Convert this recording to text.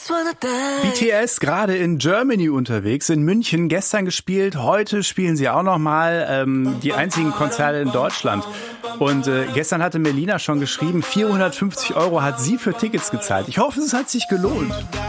BTS gerade in Germany unterwegs, in München, gestern gespielt, heute spielen sie auch nochmal die einzigen Konzerte in Deutschland. Und gestern hatte Melina schon geschrieben, 450 € hat sie für Tickets gezahlt. Ich hoffe, es hat sich gelohnt.